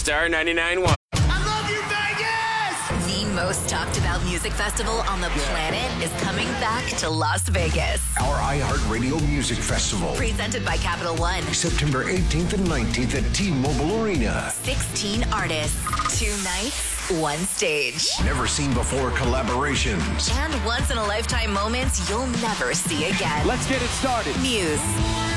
Star 99.1. I love you, Vegas! The most talked about music festival on the planet is coming back to Las Vegas. Our iHeartRadio Music Festival. Presented by Capital One. September 18th and 19th at T-Mobile Arena. 16 artists, 2 nights, 1 stage. Never seen before collaborations. And once in a lifetime moments you'll never see again. Let's get it started. Muse.